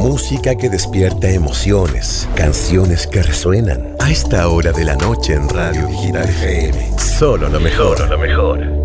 Música que despierta emociones, canciones que resuenan. A esta hora de la noche en Radio Digital FM. Solo lo mejor.